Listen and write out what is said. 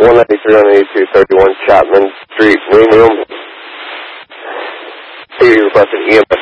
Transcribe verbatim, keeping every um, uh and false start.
one ninety-three, one eighty-two, thirty-one Chapman Street, William. He requested E M S